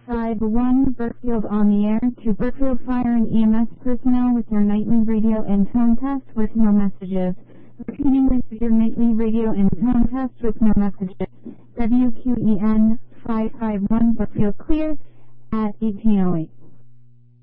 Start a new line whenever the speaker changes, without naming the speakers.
5-1 Brookfield on the air to Brookfield Fire and EMS personnel with your nightly radio and tone test with no messages. Repeating this is your nightly radio and tone test with no messages. WQEN 551 Brookfield clear at 1808.